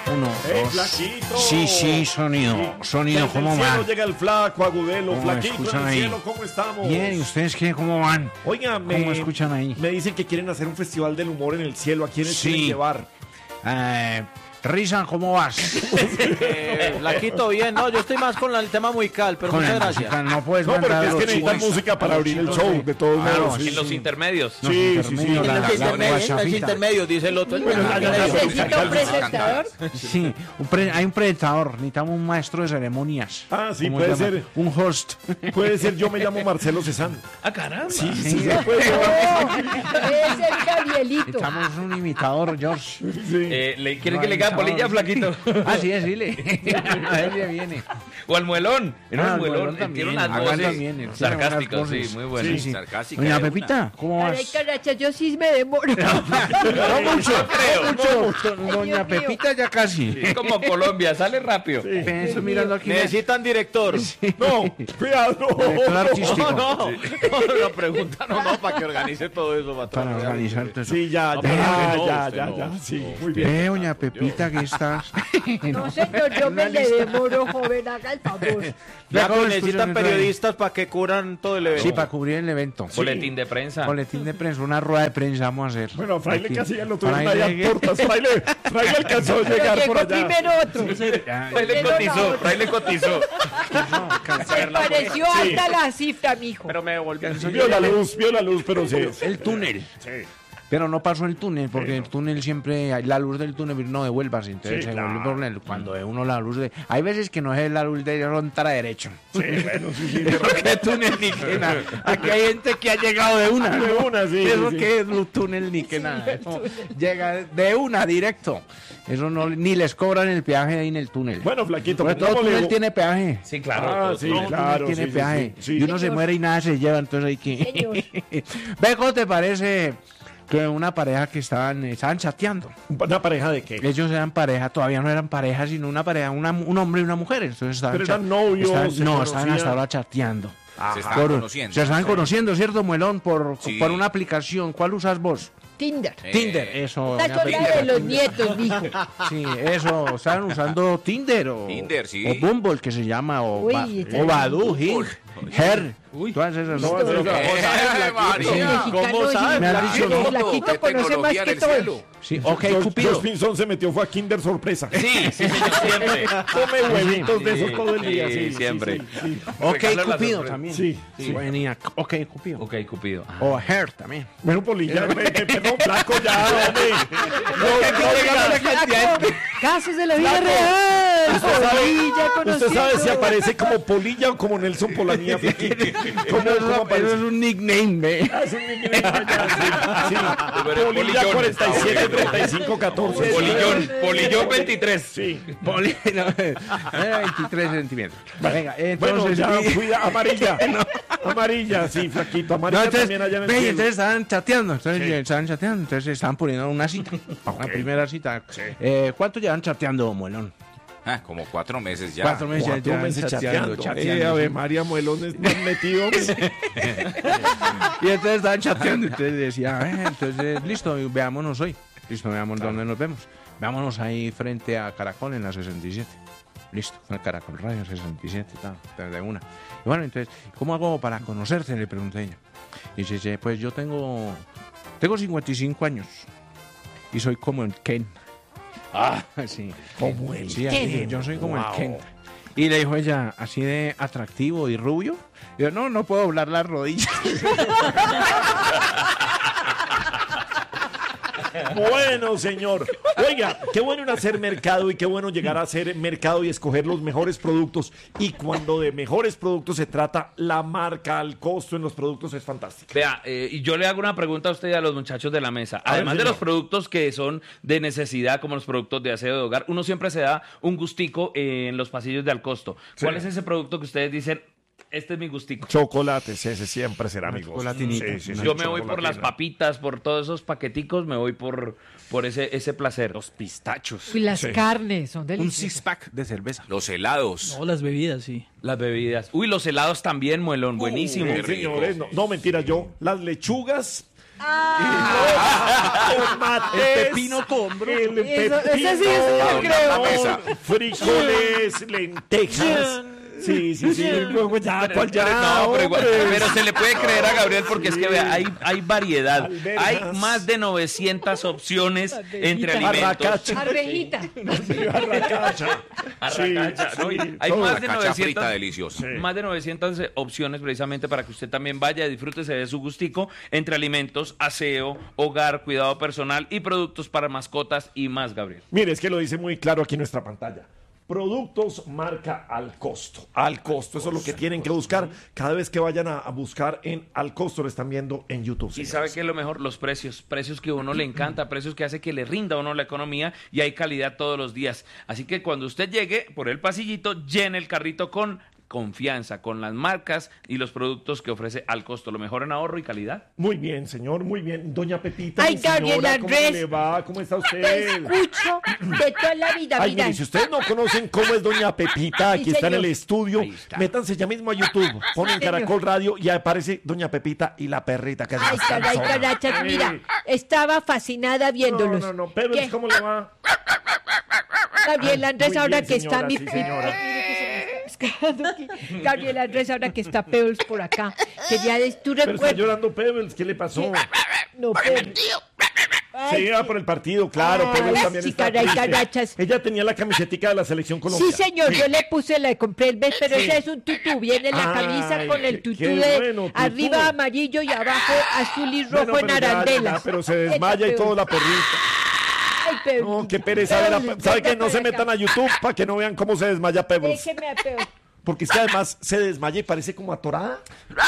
1, 2. Flaquito. Sí, sonido, ¿cómo van? Llega el flaco, Agudelo, ¿Cómo Flaquito escuchan en el ahí? cielo, ¿cómo estamos? Bien, ¿y ustedes qué? ¿Cómo van? Oiga, ¿Cómo escuchan ahí? me dicen que quieren hacer un festival del humor en el cielo. ¿A quiénes Sí. quieren llevar? Rizan, ¿cómo vas? Flaquito, bien. No, yo estoy más con el tema musical, pero Con muchas el gracias. musical, no puedes No, pero mandar es a que los necesitan chicos. música para abrir el show, de todos Claro, modos. sí, En los intermedios. Los Sí, intermedios, sí, sí. En los la intermedios, guachafita. dice el otro. Bueno, ¿Necesita un presentador? Sí, hay un presentador, necesitamos un maestro de ceremonias. Ah, sí, ¿Cómo puede se llama? ser. Un host. Puede ser, yo me llamo Marcelo Cezanne. Ah, caramba. Sí, Es puede ser. el Gabrielito. Necesitamos un imitador, George. Sí. ¿Quieren que le haga polilla, Flaquito? Ah, sí, dile. A él le viene. O al muelón. Era Ah, un al muelón. muelón también. Tiene unas Acá voces también, tiene sarcásticas, unas sí, voces. muy buenas. Sí, sí. Sarcástica Doña de una. Pepita, ¿cómo vas? Ay, caracha, yo sí me demoro. No mucho. Doña Dios mío. Pepita ya casi. Es como Colombia, sale rápido. Estoy mirando aquí. Necesitan director. No, cuidado. Director artístico. No, la pregunta no, para que organice todo eso, patrón. Para organizar todo eso. Sí, ya. Sí, muy bien. Doña Pepita, ¿qué estás? No, señor, yo me le demoro, joven, haga el favor. Ya ¿Cómo necesitan escuchan periodistas para que cubran todo el evento. Sí, para cubrir el evento. Boletín de prensa. Boletín de prensa, una rueda de prensa vamos a hacer. Bueno, Fraile Aquí. casi ya lo tuvieron Fraile allá a tortas. Fraile alcanzó a Pero llegar por llegó allá. primero otro. Ya, Fraile cotizó, Fraile cotizó. Se pareció hasta la cifra, mijo. Pero me devolvió. Vio la luz, pero sí. el túnel. Pero no pasó el túnel, porque el túnel siempre, la luz del túnel no devuelvas, entonces Sí, se claro. vuelve por el, cuando ve uno la luz de... Hay veces que no es la luz de frontera derecho. Sí, bueno, sí. ¿Qué túnel ni que nada? Aquí hay gente que ha llegado de una. De una, sí, Eso sí. que es un túnel ni que nada. Eso llega de una directo. Eso no, ni les cobran el peaje ahí en el túnel. Bueno, Flaquito, Porque todo pongámosle- túnel tiene peaje. Sí, claro. Ah, sí, Todo claro. túnel tiene sí, peaje. sí. Y uno se Señor. muere y nada se lleva, entonces hay que... Señor. Ve, ¿cómo te parece que una pareja que estaban chateando? ¿Una pareja de qué? Ellos eran pareja, todavía no eran pareja, sino una pareja, un hombre y una mujer. Entonces estaban Pero eran novios, se no, estaban conocían. hasta ahora chateando. Se estaban conociendo. Se estaban conociendo, ¿cierto, Muelón? Sí. Por una aplicación. ¿Cuál usas vos? Tinder. Tinder, eso. La doña cosa Pepita. de los nietos, mijo. Sí, eso. Estaban usando Tinder o... Tinder, sí. O Bumble, que se llama, o, Uy, o Badoo, Her. Todas esas. No, eso es- Mexicano, ¿Cómo sabes? Me han dicho, ¿no? Flaquito ¿Qué conoce más tecnología que del todos. cielo? Sí, ok, George Cupido. Pinzón se metió, fue a Kinder Sorpresa. Sí, sí, señor, siempre. Come huevitos de esos todo el día. Sí, Sí, siempre. sí. Ok, Regalar la Cupido sorpresa. también. Sí. Venía, ok, Cupido. Ok, Cupido. O Her también. Bueno, Polilla, perdón, flaco ya, hombre. Casos de la vida real. Polilla Usted sabe si conociendo. aparece como Polilla o como Nelson Polanía, Flaquito. ¿Cómo Eso aparece? es un nickname, ve. Ah, es un nickname allá, sí. eres Polilla Polillón. 47 35 14. Polillón 23. Sí. Poli, no, era 23 centímetros. Venga, Bueno, entonces. ya cuida amarilla. Amarilla, sí, Flaquito. Amarilla No, entonces, también allá en el ve, cielo. entonces estaban chateando, Sí. entonces estaban poniendo una cita, una primera cita. ¿Cuánto llevan chateando, Muelón? Ah, como 4 meses ya. 4 meses, 4 llevan meses chateando. chateando. Ave María Muelones, me han metido. Y entonces estaban chateando, entonces decía, entonces, listo, veámonos hoy. Listo, veamos dónde nos vemos. Veámonos ahí frente a Caracol en la 67. Listo, a Caracol Radio 67, tal, de una. Y bueno, entonces, ¿cómo hago para conocerte? Le pregunté a ella. Y dice, pues yo tengo 55 años y soy como el Ken. Ah, sí. Como el Sí, Ken. yo soy como Wow. el Ken. Y le dijo ella, así de atractivo y rubio. Y yo, no puedo doblar las rodillas. Bueno, señor. Oiga, qué bueno en hacer mercado y qué bueno llegar a hacer mercado y escoger los mejores productos. Y cuando de mejores productos se trata, la marca, el costo en los productos es fantástico. Vea, y yo le hago una pregunta a usted y a los muchachos de la mesa. A ver, Además de señor. los productos que son de necesidad, como los productos de aseo de hogar, uno siempre se da un gustico en los pasillos de Alcosto. ¿Cuál Sí. es ese producto que ustedes dicen, este es mi gustico? Chocolates, ese siempre será mi gusto. chocolatinito. Yo me voy por las papitas, por todos esos paqueticos, me voy por ese placer. Los pistachos. Y las Sí. carnes son Un deliciosas. six-pack de cerveza. Los helados. No, las bebidas, sí. Las bebidas. Uy, los helados también, Muelón, buenísimo. Sí, señores, no, mentira, yo las lechugas El pepino con brócoli. El pepino Ese sí lo creo. con frijoles, lentejas. Sí. Luego ya, ¿cuál ya? No, pero, igual, hombre? pero se le puede creer a Gabriel porque es que vea, hay variedad. Alberjas. Hay más de 900 opciones entre alimentos. Arracacha. Arvejita. Arracacha. Arracacha, ¿no? Sí, Hay todo. más de Cacha 900, frita deliciosa. más de 900 opciones precisamente para que usted también vaya, disfrútese de su gustico entre alimentos, aseo, hogar, cuidado personal y productos para mascotas y más, Gabriel. Mire, es que lo dice muy claro aquí en nuestra pantalla. Productos marca al costo. Al costo, eso es lo que tienen que buscar. Cada vez que vayan a buscar en al costo, lo están viendo en YouTube. Y señores. sabe qué es lo mejor, los precios que a uno le encanta, precios que hace que le rinda a uno la economía y hay calidad todos los días. Así que cuando usted llegue por el pasillito, llene el carrito con confianza, con las marcas y los productos que ofrece al costo, lo mejor en ahorro y calidad. Muy bien, señor, muy bien. Doña Pepita, Ay, mi señora, Gabriel ¿cómo Andrés. le va? ¿Cómo está Te usted? escucho de toda la vida, Ay, mira. mire, si ustedes no conocen cómo es Doña Pepita, aquí Sí, está en el señor. estudio, Ahí está. métanse ya mismo a YouTube, ponen señor. Caracol Radio y aparece Doña Pepita y la perrita que es Ay, más caray, cansona. carachas, mira, estaba fascinada viéndolos. No, pero ¿Qué? ¿cómo le va? Gabriel Andrés, Muy ahora bien, que señora, está mi... sí, señora. Mire que se me está pescando aquí. Gabriel Andrés, ahora que está Pebbles por acá. Quería tú Pero está recuerdas... llorando Pebbles, ¿qué le pasó? No, Pebbles. Sí, iba por el partido, claro, Ay, Pebbles también sí, está caray, triste. carachas. Ella tenía la camisetica de la selección colombiana. Sí, señor, yo le puse, le compré el beso, pero Sí. ese es un tutú. Viene la camisa Ay, con el tutú qué de bueno, tutú. arriba amarillo y abajo azul y rojo Bueno, en pero ya, arandelas. pero se desmaya y todo la perrita. Ay, Pebbles. No, qué pereza. ver a ¿sabe qué? No se metan a YouTube para que no vean cómo se desmaya Pebbles. Déjeme a Pebbles. Porque es que además se desmaya y parece como atorada.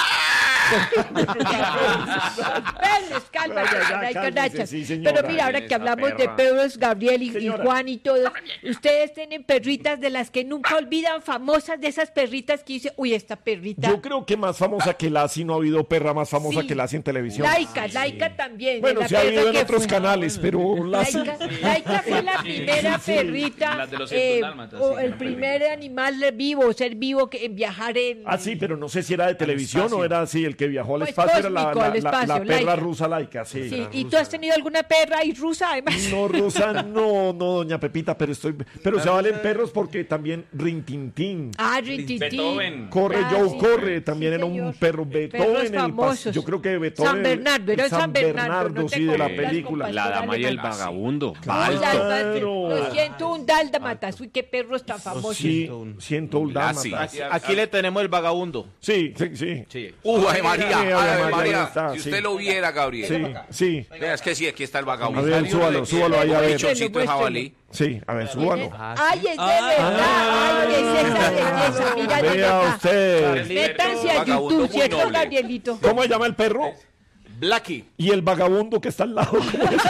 Pebbles, cálmate, Ya, caray, cálmese, carachas. sí, señora. Pero mira, ahora Esa que hablamos de perra. Pebbles, Gabriel y Señora. Juan y todo, ustedes tienen perritas de las que nunca olvidan, famosas de esas perritas que dice, uy, esta perrita. Yo creo que más famosa que Lassie, no ha habido perra más famosa Sí. que Lassie en televisión. Laika también. Bueno, la se ha habido perra en que otros fue. canales, pero Lassie... Laika fue la primera perrita, Las de los 100 dálmatas, o sí, el la primer animal vivo, ser vivo que en viajar en... Ah, sí, pero no sé si era de televisión o era así, el que viajó al Pues espacio era cósmico, al la espacio, perra Laika. rusa Laika, sí. Sí, ¿y tú has tenido alguna perra y rusa además? No, rusa, no, doña Pepita, pero se valen perros porque también Rintintín. Ah, Rintintín. Beethoven. Corre, Ah, Joe, sí. corre, también Sí, era un señor. perro Perros Beethoven. famosos. Yo creo que Beethoven. San Bernardo, era San San Bernardo, no te sí, de la confundas con película. Pastor La dama y el Alemán. vagabundo. Claro. Lo siento, un dálmatas. Uy, qué perros tan famosos. Sí, siento un Lassie. dálmata. Aquí le tenemos el vagabundo. Sí, sí. Sí. Ave María, Sí, Ave Ave María, María. está, Si sí. usted lo viera, Gabriel. Sí. Vea, es que sí, aquí está el A vagabundo. ver, súbalo ahí, a ver. Pichoncito de jabalí. Sí, a ver, súbalo. Ay, es de verdad. Ay, es esa belleza. Mira de Vea acá. usted. Métanse a Vagabundo YouTube, muy ¿cierto, noble. Gabrielito? ¿Cómo se llama el perro? Blackie. Y el vagabundo que está al lado.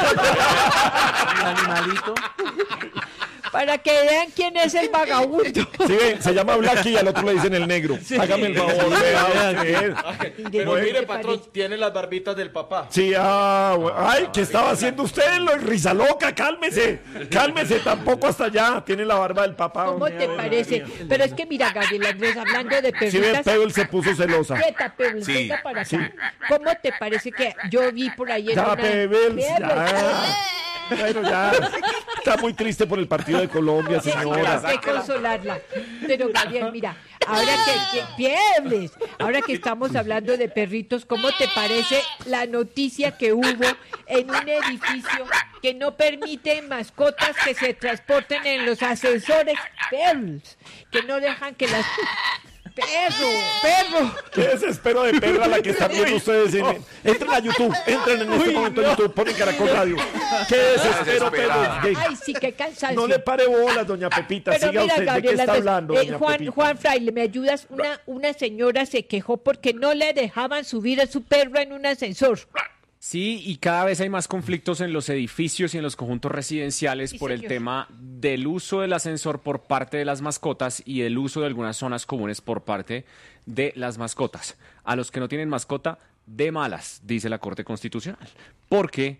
Un animalito. Para que vean quién es el vagabundo. Sí, ven, se llama Blackie y al otro le dicen el negro. Hágame el favor, vea usted. Pero mire, patrón, tiene las barbitas del papá. Sí, ay, ¿qué estaba haciendo usted? Risa loca, cálmese, tampoco hasta allá. Tiene la barba del papá. ¿Cómo hombre, te a ver, parece? Pero es que mira, Gabriel Andrés, hablando de Si ve, perritas... Pebble se puso celosa. Quieta, Pebbles, Sí. venga para acá. ¿Cómo te parece que yo vi por ahí en Ya, una... Pebbles, ya. Bueno, ya. Está muy triste por el partido de Colombia, Sí, señora. hay que consolarla. Pero Gabriel, mira, ahora que Piebles, ahora que estamos hablando de perritos, ¿cómo te parece la noticia que hubo en un edificio que no permite mascotas que se transporten en los ascensores? Piebles, que no dejan que las... Perro. Qué desespero de perra la que están viendo ustedes. Entren a YouTube, entren en este momento a YouTube, ponen Caracol Radio. Qué desespero, Desesperada. Pebble. Ay, sí, qué cansancio. No le pare bolas, doña Pepita. Pero Siga mira, usted. ¿De qué Gabriela, está entonces, hablando, doña Pepita? Juan Fraile, ¿me ayudas? Una señora se quejó porque no le dejaban subir a su perro en un ascensor. Sí, y cada vez hay más conflictos en los edificios y en los conjuntos residenciales Sí, por el señor. tema del uso del ascensor por parte de las mascotas y el uso de algunas zonas comunes por parte de las mascotas. A los que no tienen mascota, de malas, dice la Corte Constitucional. Porque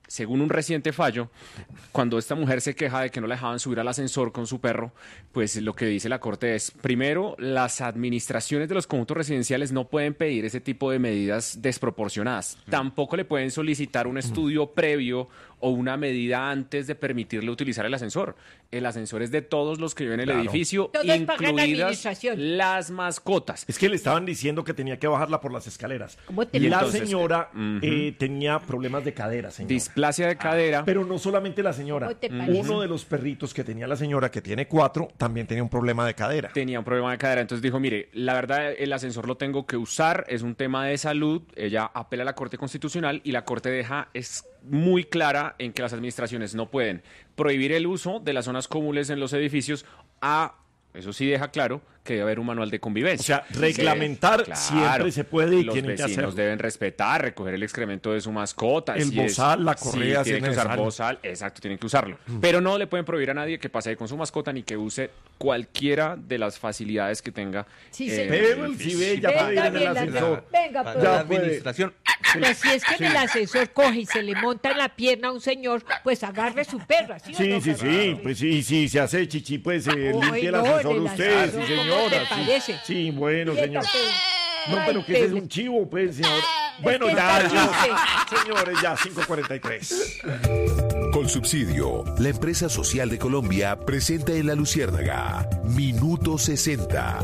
según un reciente fallo, cuando esta mujer se queja de que no la dejaban subir al ascensor con su perro, pues lo que dice la Corte es, primero, las administraciones de los conjuntos residenciales no pueden pedir ese tipo de medidas desproporcionadas. Tampoco le pueden solicitar un estudio previo o una medida antes de permitirle utilizar el ascensor. El ascensor es de todos los que viven en el edificio, Todos pagan la incluidas administración. las mascotas. Es que le estaban diciendo que tenía que bajarla por las escaleras. ¿Cómo te Y la entonces, señora tenía problemas de cadera, señor. Displasia de cadera. Pero no solamente la señora. ¿Cómo te parece? Uno de los perritos que tenía la señora, que tiene 4, también tenía un problema de cadera. Tenía un problema de cadera, entonces dijo, mire, la verdad el ascensor lo tengo que usar, es un tema de salud, ella apela a la Corte Constitucional y la Corte es muy clara en que las administraciones no pueden prohibir el uso de las zonas comunes en los edificios eso sí deja claro que debe haber un manual de convivencia. O sea, reglamentar siempre se puede y los tienen que vecinos hacerlo. deben respetar, recoger el excremento de su mascota. El bozal, la correa, si si es tienen que usar necesario. bozal, exacto, tienen que usarlo. Pero no le pueden prohibir a nadie que pase ahí con su mascota ni que use cualquiera de las facilidades que tenga. Sí, señor. Pero el CIBE ya puede ir en el Venga, ascensor. venga, Para pues. la Ya puede. administración. Pues si es que en el ascensor coge y se le monta en la pierna a un señor, pues agarre su perra, ¿sí o Sí, no, sí, Fernando? sí, pues sí, sí, se hace chichi, pues Ay, limpie el no, ascensor en el usted, sí ascensor, ¿cómo señora. te Sí, parece? sí, bueno, Quieta, señor. pues. No, Ay, pero que ese es Pedro. un chivo, pues, señor. Bueno, que ya, está ya, señores, ya, 5:43. Colsubsidio, la empresa social de Colombia, presenta en La Luciérnaga, Minuto 60.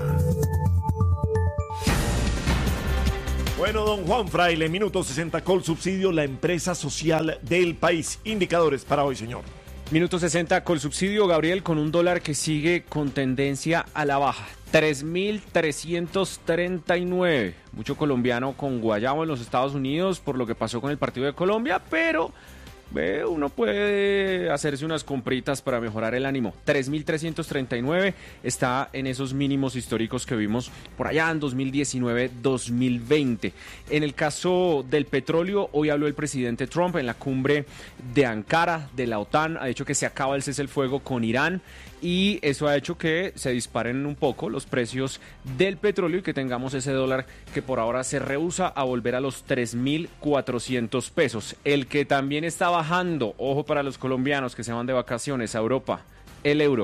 Bueno, don Juan Fraile, minuto 60, Colsubsidio, la empresa social del país. Indicadores para hoy, señor. Minuto 60, Colsubsidio, Gabriel, con un dólar que sigue con tendencia a la baja. 3.339. Mucho colombiano con guayabo en los Estados Unidos por lo que pasó con el partido de Colombia, pero uno puede hacerse unas compritas para mejorar el ánimo. 3.339 está en esos mínimos históricos que vimos por allá en 2019-2020. En el caso del petróleo, hoy habló el presidente Trump en la cumbre de Ankara de la OTAN. Ha dicho que se acaba el cese el fuego con Irán y eso ha hecho que se disparen un poco los precios del petróleo y que tengamos ese dólar que por ahora se rehúsa a volver a los 3.400 pesos. El que también está bajando, ojo para los colombianos que se van de vacaciones a Europa, el euro,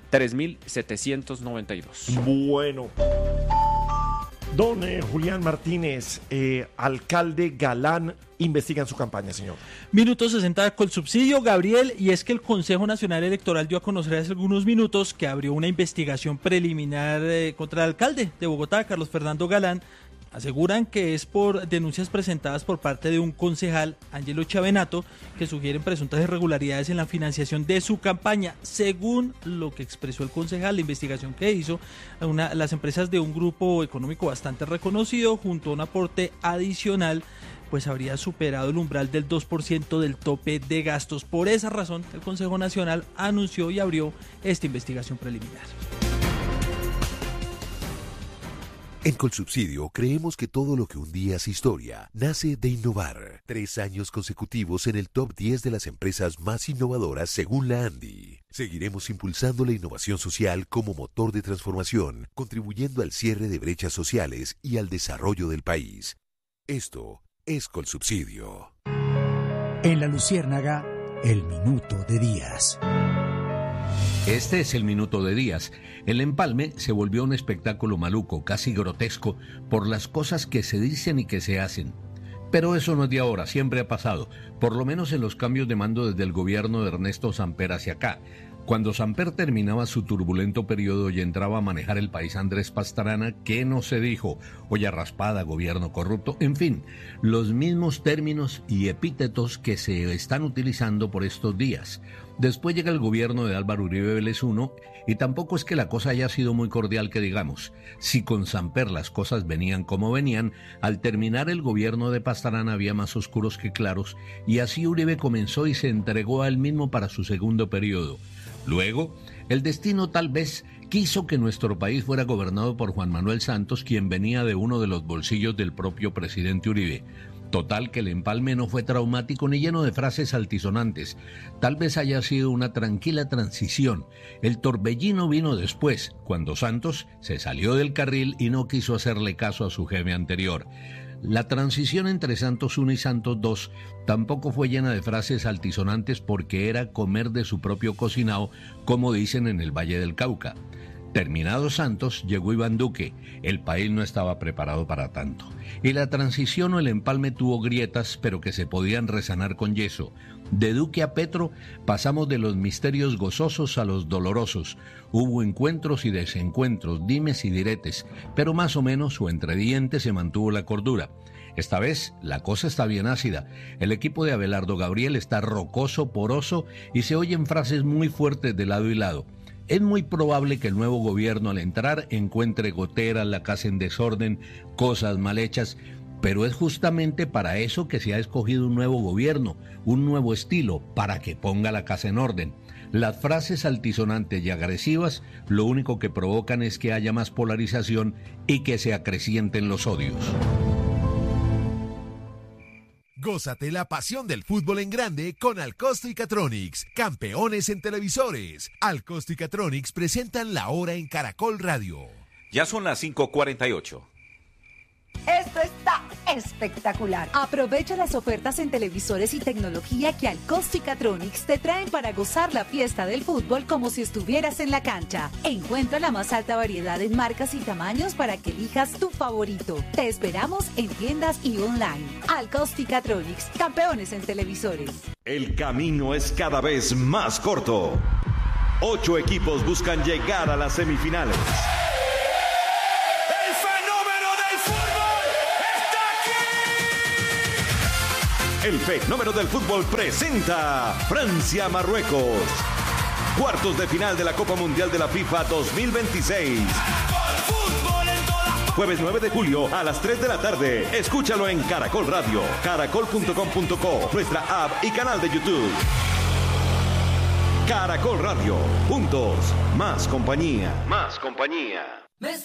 3.792. Bueno. Don Julián Martínez, alcalde Galán, investiga en su campaña, señor. Minuto 60 con subsidio, Gabriel, y es que el Consejo Nacional Electoral dio a conocer hace algunos minutos que abrió una investigación preliminar contra el alcalde de Bogotá, Carlos Fernando Galán. Aseguran que es por denuncias presentadas por parte de un concejal, Ángelo Chavenato, que sugieren presuntas irregularidades en la financiación de su campaña. Según lo que expresó el concejal, la investigación que hizo, las empresas de un grupo económico bastante reconocido, junto a un aporte adicional, pues habría superado el umbral del 2% del tope de gastos. Por esa razón, el Consejo Nacional anunció y abrió esta investigación preliminar. En Colsubsidio creemos que todo lo que un día es historia nace de innovar. 3 años consecutivos en el top 10 de las empresas más innovadoras según la ANDI. Seguiremos impulsando la innovación social como motor de transformación, contribuyendo al cierre de brechas sociales y al desarrollo del país. Esto es Colsubsidio. En La Luciérnaga, el minuto de Díaz. Este es el minuto de Díaz. El empalme se volvió un espectáculo maluco, casi grotesco, por las cosas que se dicen y que se hacen. Pero eso no es de ahora, siempre ha pasado, por lo menos en los cambios de mando desde el gobierno de Ernesto Samper hacia acá. Cuando Samper terminaba su turbulento periodo y entraba a manejar el país Andrés Pastrana, ¿qué no se dijo? Olla raspada, gobierno corrupto, en fin, los mismos términos y epítetos que se están utilizando por estos días. Después llega el gobierno de Álvaro Uribe Vélez I y tampoco es que la cosa haya sido muy cordial que digamos. Si con Samper las cosas venían como venían, al terminar el gobierno de Pastrana había más oscuros que claros y así Uribe comenzó y se entregó a él mismo para su segundo periodo. Luego, el destino tal vez quiso que nuestro país fuera gobernado por Juan Manuel Santos, quien venía de uno de los bolsillos del propio presidente Uribe. Total que el empalme no fue traumático ni lleno de frases altisonantes. Tal vez haya sido una tranquila transición. El torbellino vino después, cuando Santos se salió del carril y no quiso hacerle caso a su jefe anterior. La transición entre Santos 1 y Santos 2 tampoco fue llena de frases altisonantes porque era comer de su propio cocinado, como dicen en el Valle del Cauca. Terminado Santos, llegó Iván Duque. El país no estaba preparado para tanto. Y la transición o el empalme tuvo grietas, pero que se podían resanar con yeso. De Duque a Petro pasamos de los misterios gozosos a los dolorosos. Hubo encuentros y desencuentros, dimes y diretes, pero más o menos o entre dientes se mantuvo la cordura. Esta vez la cosa está bien ácida. El equipo de Abelardo Gabriel está rocoso, poroso y se oyen frases muy fuertes de lado y lado. Es muy probable que el nuevo gobierno al entrar encuentre goteras, la casa en desorden, cosas mal hechas, pero es justamente para eso que se ha escogido un nuevo gobierno, un nuevo estilo, para que ponga la casa en orden. Las frases altisonantes y agresivas lo único que provocan es que haya más polarización y que se acrecienten los odios. Gózate la pasión del fútbol en grande con Alcosto y Catronics, campeones en televisores. Alcosto y Catronics presentan La Hora en Caracol Radio. Ya son las 5:48. Esto está espectacular. Aprovecha las ofertas en televisores y tecnología que Alcosto y Catronics te traen para gozar la fiesta del fútbol como si estuvieras en la cancha. Encuentra la más alta variedad en marcas y tamaños para que elijas tu favorito. Te esperamos en tiendas y online. Alcosto y Catronics, campeones en televisores. El camino es cada vez más corto. 8 equipos buscan llegar a las semifinales. El fenómeno del fútbol presenta Francia-Marruecos. Cuartos de final de la Copa Mundial de la FIFA 2026. Jueves 9 de julio a las 3 de la tarde. Escúchalo en Caracol Radio, caracol.com.co, nuestra app y canal de YouTube. Caracol Radio. Juntos, más compañía. Más compañía.